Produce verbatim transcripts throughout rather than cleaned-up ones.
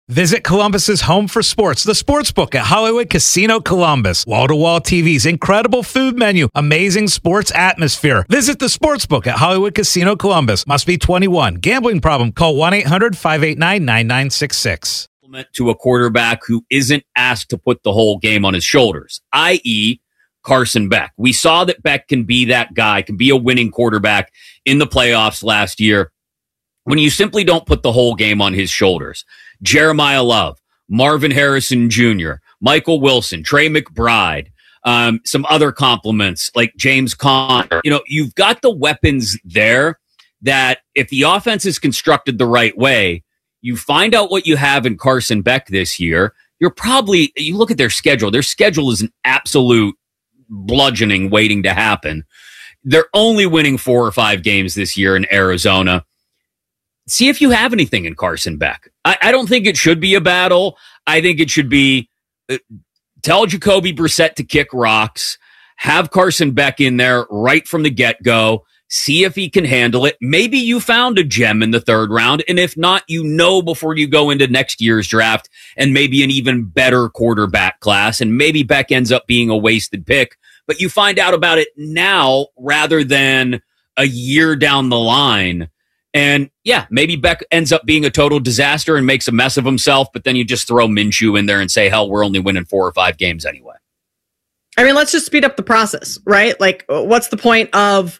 Visit Columbus's home for sports, the Sportsbook at Hollywood Casino Columbus. Wall-to-wall T Vs, incredible food menu, amazing sports atmosphere. Visit the Sportsbook at Hollywood Casino Columbus. Must be twenty-one. Gambling problem? Call one eight hundred five eight nine nine nine six six. To a quarterback who isn't asked to put the whole game on his shoulders, that is. Carson Beck. We saw that Beck can be that guy, can be a winning quarterback in the playoffs last year when you simply don't put the whole game on his shoulders. Jeremiah Love, Marvin Harrison Junior, Michael Wilson, Trey McBride, um, some other compliments like James Conner. You know, you've got the weapons there that if the offense is constructed the right way, you find out what you have in Carson Beck this year. You're probably, you look at their schedule, their schedule is an absolute bludgeoning waiting to happen. They're only winning four or five games this year in Arizona. See if you have anything in Carson Beck. I, I don't think it should be a battle. I think it should be uh, tell Jacoby Brissett to kick rocks, have Carson Beck in there right from the get-go, see if he can handle it. Maybe you found a gem in the third round, and if not, you know before you go into next year's draft and maybe an even better quarterback class, and maybe Beck ends up being a wasted pick, but you find out about it now rather than a year down the line. And yeah, maybe Beck ends up being a total disaster and makes a mess of himself, but then you just throw Minshew in there and say, hell, we're only winning four or five games anyway. I mean, let's just speed up the process, right? Like, what's the point of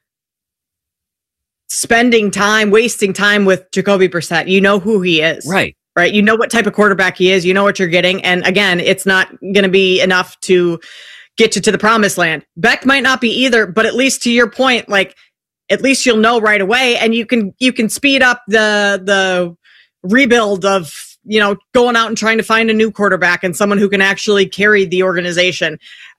spending time, wasting time with Jacoby Brissett? You know who he is. Right. Right. You know what type of quarterback he is. You know what you're getting. And again, it's not going to be enough to get you to the promised land. Beck might not be either, but at least to your point, like, at least you'll know right away, and you can you can speed up the the rebuild of, you know, going out and trying to find a new quarterback and someone who can actually carry the organization.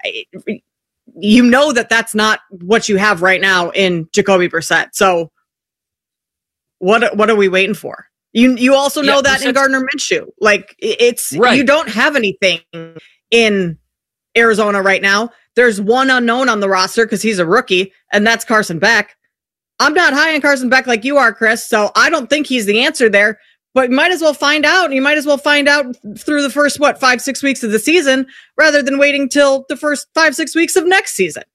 You know that that's not what you have right now in Jacoby Brissett. So what what are we waiting for? You you also know yeah, that Brissett's- in Gardner Minshew. Like, it's right. You don't have anything in Arizona right now. There's one unknown on the roster because he's a rookie, and that's Carson Beck. I'm not high on Carson Beck like you are, Chris, so I don't think he's the answer there. But you might as well find out. You might as well find out through the first, what, five, six weeks of the season rather than waiting till the first five, six weeks of next season.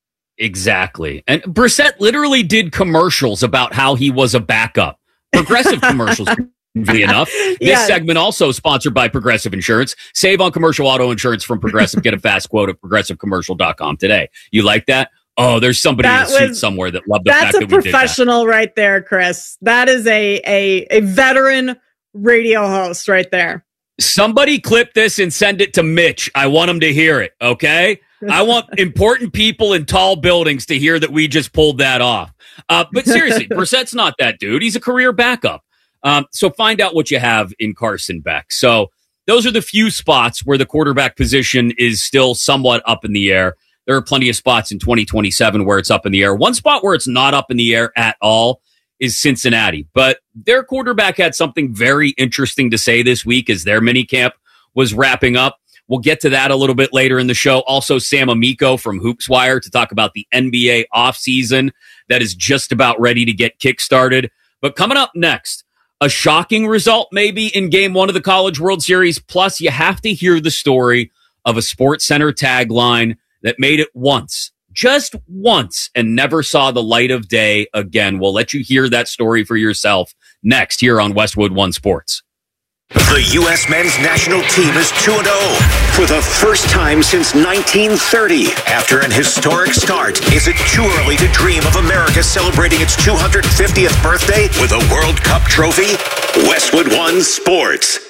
Exactly. And Brissett literally did commercials about how he was a backup. Progressive commercials, conveniently enough. This yes. segment also sponsored by Progressive Insurance. Save on commercial auto insurance from Progressive. Get a fast quote at progressive commercial dot com today. You like that? Oh, there's somebody that in a suit somewhere that loved the fact that we did that. That's a professional right there, Chris. That is a, a, a veteran radio host right there. Somebody clip this and send it to Mitch. I want him to hear it, okay? I want important people in tall buildings to hear that we just pulled that off. Uh, but seriously, Brissett's not that dude. He's a career backup. Um, so find out what you have in Carson Beck. So those are the few spots where the quarterback position is still somewhat up in the air. There are plenty of spots in twenty twenty-seven where it's up in the air. One spot where it's not up in the air at all is Cincinnati. But their quarterback had something very interesting to say this week as their minicamp was wrapping up. We'll get to that a little bit later in the show. Also, Sam Amico from HoopsWire to talk about the N B A offseason that is just about ready to get kickstarted. But coming up next, a shocking result maybe in game one of the College World Series. Plus, you have to hear the story of a SportsCenter tagline that made it once, just once, and never saw the light of day again. We'll let you hear that story for yourself next here on Westwood One Sports. The U S men's national team is two and oh for the first time since nineteen thirty. After an historic start, is it too early to dream of America celebrating its two hundred fiftieth birthday with a World Cup trophy? Westwood One Sports.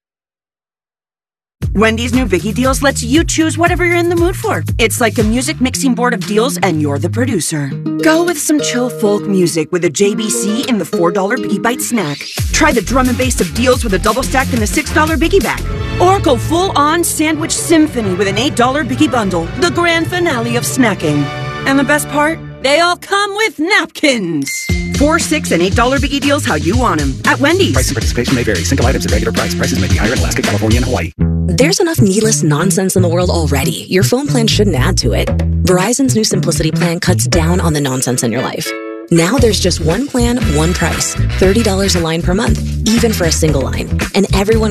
Wendy's new Biggie Deals lets you choose whatever you're in the mood for. It's like a music mixing board of deals, and you're the producer. Go with some chill folk music with a J B C in the four dollar Biggie Bite snack. Try the drum and bass of deals with a double stack in the six dollar Biggie Bag. Or go full-on sandwich symphony with an eight dollar Biggie Bundle, the grand finale of snacking. And the best part? They all come with napkins. Four, six, and eight dollar Biggie Deals how you want them at Wendy's. Price and participation may vary. Single items at regular price. Prices may be higher in Alaska, California, and Hawaii. There's enough needless nonsense in the world already. Your phone plan shouldn't add to it. Verizon's new Simplicity plan cuts down on the nonsense in your life. Now there's just one plan, one price. thirty dollars a line per month, even for a single line. And everyone